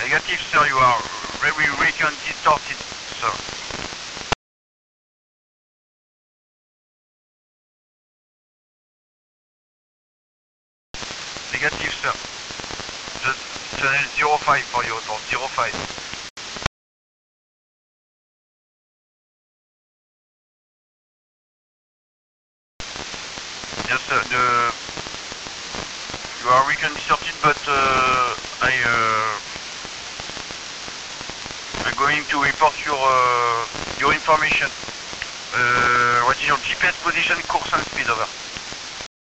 Negative, sir. You are very weak and distorted, sir. Negative, sir. Just channel 05 for you, or 05. Yes, sir. You are weak and distorted, but I'm going to report your information. What is your GPS position, course and speed, over?